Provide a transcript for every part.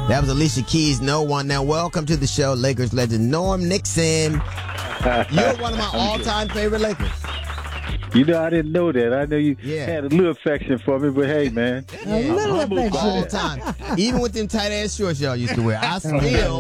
That was Alicia Keys, No One. Now, welcome to the show, Lakers legend Norm Nixon. You're one of my all-time favorite Lakers. You know, I didn't know that. I know you had a little affection for me, but hey, man. A little affection. All time. Even with them tight-ass shorts y'all used to wear. I still...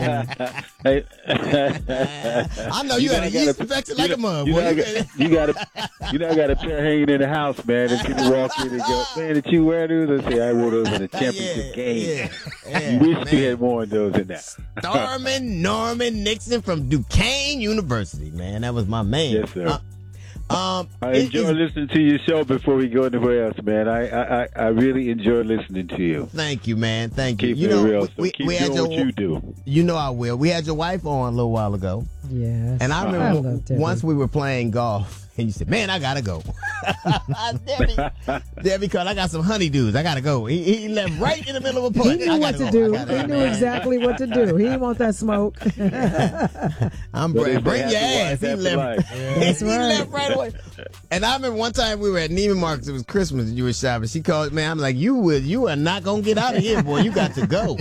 I know you had a yeast affection like a mug. You got a pair hanging in the house, man, and people walk in and go, man, did you wear those? I say, I wore those in the championship game. You wish you had more of those in that. Starman Norman Nixon from Duquesne University, man. That was my man. Yes, sir. I enjoy listening to your show before we go anywhere else, man. I really enjoy listening to you. Thank you, man. Thank you. Keep it real. Keep doing what you do. You know I will. We had your wife on a little while ago. Yes. And I remember once we were playing golf, and you said, man, I got to go. Debbie called, I got some honeydews. I got to go. He left right in the middle of a putt. He knew what to do. He knew exactly what to do. He didn't want that smoke. Bring your ass. He left. That's right. He left right away. And I remember one time we were at Neiman Marcus. It was Christmas and you were shopping. She called, man, I'm like, you are not going to get out of here, boy. You got to go.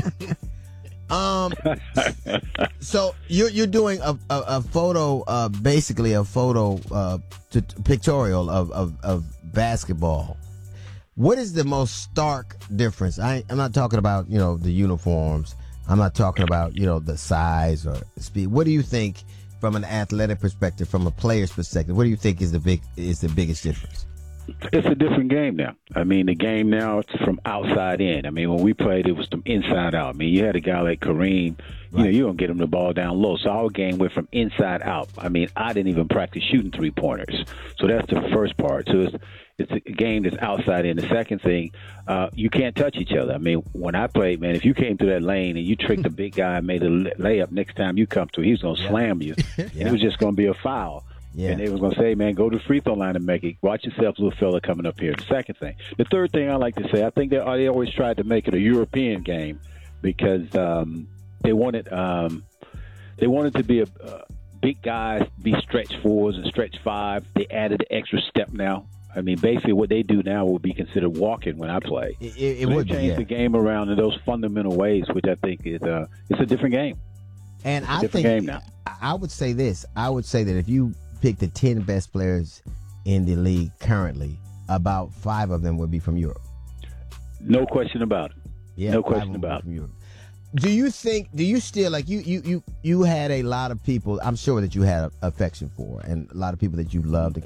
So you're doing a photo, basically a photo pictorial of basketball. What is the most stark difference? I'm not talking about the uniforms. I'm not talking about the size or speed. What do you think from an athletic perspective, from a player's perspective? What do you think is the biggest difference? It's a different game now. I mean, the game now, it's from outside in. I mean, when we played, it was from inside out. I mean, you had a guy like Kareem, you don't get him the ball down low. So our game went from inside out. I mean, I didn't even practice shooting three-pointers. So that's the first part. So it's a game that's outside in. The second thing, you can't touch each other. I mean, when I played, man, if you came through that lane and you tricked a big guy and made a layup, next time you come through, he's going to slam you. And it was just going to be a foul. Yeah. And they was going to say, man, go to the free throw line and make it. Watch yourself, little fella coming up here. The second thing. The third thing I like to say, I think they always tried to make it a European game because they wanted to be a big guys, be stretch fours and stretch five. They added an extra step now. I mean, basically what they do now will be considered walking when I play. It would change the game around in those fundamental ways, which I think is it's a different game. And I think game now. I would say this. I would say that if you pick the 10 best players in the league currently, about 5 of them would be from Europe. No question about it. Yeah, no question about it. Do you still, like, you had a lot of people, I'm sure that you had affection for, and a lot of people that you loved.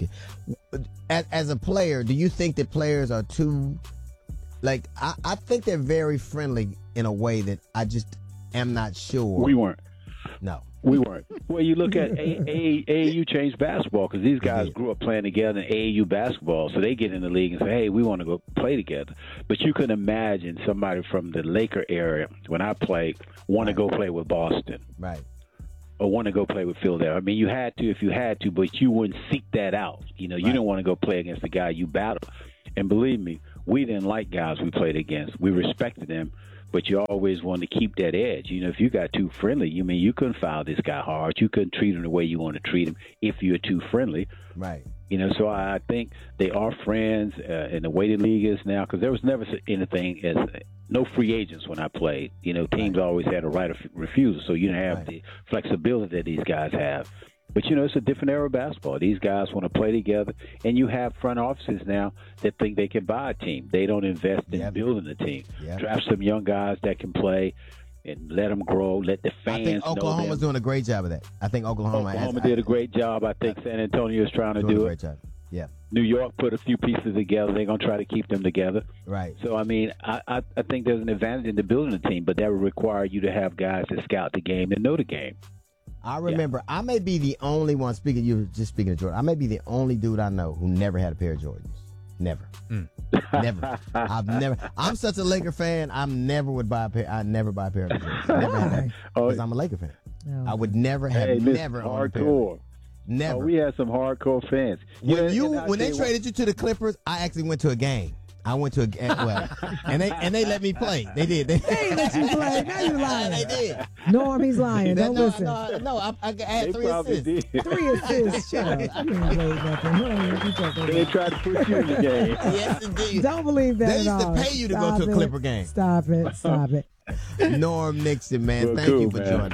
As a player, do you think that players are too, like, I think they're very friendly in a way that I just am not sure. We weren't. No. We weren't. Well, you look at AAU changed basketball because these guys grew up playing together in AAU basketball, so they get in the league and say, hey, we want to go play together. But you can imagine somebody from the Laker area, when I played, want to go play with Boston. Right. Or want to go play with Philadelphia. I mean, you had to if you had to, but you wouldn't seek that out. You don't want to go play against the guy you battle. And believe me, we didn't like guys we played against. We respected them. But you always want to keep that edge. If you got too friendly, you couldn't foul this guy hard. You couldn't treat him the way you want to treat him if you're too friendly. Right. So I think they are friends in the way the league is now, because there was never anything as no free agents when I played. Teams always had a right of refusal, so you didn't have the flexibility that these guys have. But, it's a different era of basketball. These guys want to play together, and you have front offices now that think they can buy a team. They don't invest in building a team. Draft some young guys that can play and let them grow, let the fans know. I think Oklahoma's doing a great job of that. I think Oklahoma did a great job. I think San Antonio is trying to do it. Great job. Yeah. New York put a few pieces together. They're going to try to keep them together. Right. So, I mean, I think there's an advantage in the building a team, but that would require you to have guys that scout the game and know the game. I remember, I may be the only one, you were just speaking of Jordan, I may be the only dude I know who never had a pair of Jordans. Never. Never. I'm such a Laker fan, I never buy a pair of Jordans. Never had because I'm a Laker fan. I would never have never owned a pair. Hardcore. Never. We had some hardcore fans. When they traded you to the Clippers, I actually went to a game. I went to and they let me play. They did. They ain't let you play. Now you lying. They did. Norm, he's lying. Don't listen. No, I had 3 assists. Did. 3 assists. Shut up. You ain't played nothing. What you talking They about? tried to put you in the game. Yes, indeed. Don't believe that They at used all. to pay you to Stop go to a it. Clipper game. Stop it. Stop it. Norm Nixon, man. Well, Thank cool, you for man. joining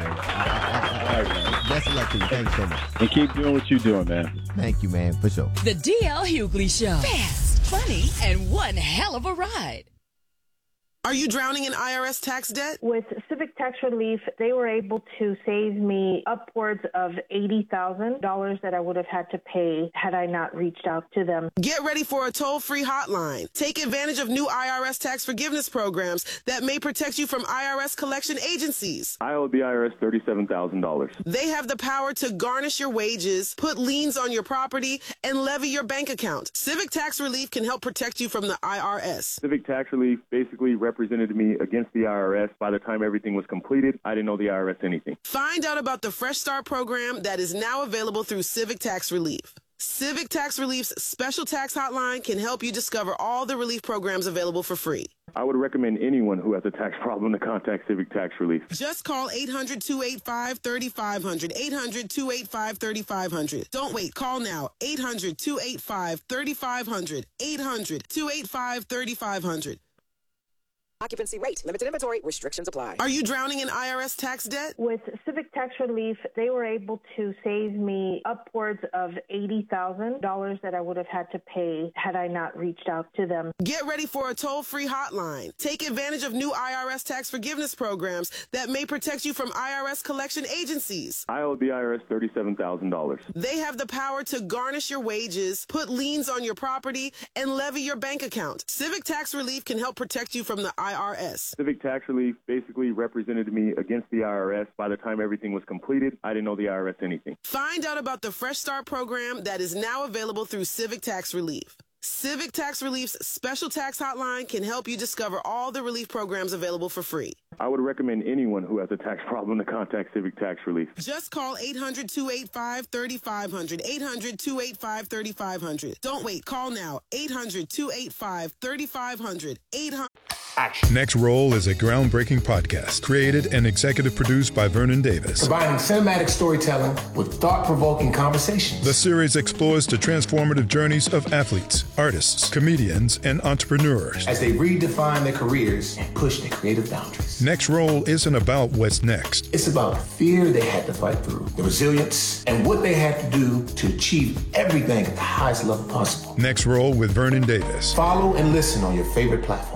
us. Best of luck to you. Thanks so much. And keep doing what you're doing, man. Thank you, man, for sure. The DL Hughley Show. Fast, funny, and one hell of a ride. Are you drowning in IRS tax debt? With Civic Tax Relief, they were able to save me upwards of $80,000 that I would have had to pay had I not reached out to them. Get ready for a toll-free hotline. Take advantage of new IRS tax forgiveness programs that may protect you from IRS collection agencies. I owe the IRS $37,000. They have the power to garnish your wages, put liens on your property, and levy your bank account. Civic Tax Relief can help protect you from the IRS. Civic Tax Relief basically represented me against the IRS. By the time everything was completed, I didn't owe the IRS anything. Find out about the Fresh Start program that is now available through Civic Tax Relief. Civic Tax Relief's special tax hotline can help you discover all the relief programs available for free. I would recommend anyone who has a tax problem to contact Civic Tax Relief. Just call 800-285-3500, 800-285-3500. Don't wait. Call now. 800-285-3500, 800-285-3500. Occupancy rate. Limited inventory. Restrictions apply. Are you drowning in IRS tax debt? With Civic Tax Relief, they were able to save me upwards of $80,000 that I would have had to pay had I not reached out to them. Get ready for a toll-free hotline. Take advantage of new IRS tax forgiveness programs that may protect you from IRS collection agencies. I owe the IRS $37,000. They have the power to garnish your wages, put liens on your property, and levy your bank account. Civic Tax Relief can help protect you from the IRS. Civic Tax Relief basically represented me against the IRS. By the time everything was completed, I didn't owe the IRS anything. Find out about the Fresh Start program that is now available through Civic Tax Relief. Civic Tax Relief's special tax hotline can help you discover all the relief programs available for free. I would recommend anyone who has a tax problem to contact Civic Tax Relief. Just call 800-285-3500, 800-285-3500. Don't wait. Call now. 800-285-3500, 800. Next Roll is a groundbreaking podcast created and executive produced by Vernon Davis. Combining cinematic storytelling with thought-provoking conversations. The series explores the transformative journeys of athletes, artists, comedians, and entrepreneurs as they redefine their careers and push their creative boundaries. Next Roll isn't about what's next. It's about the fear they had to fight through, the resilience, and what they had to do to achieve everything at the highest level possible. Next Roll with Vernon Davis. Follow and listen on your favorite platform.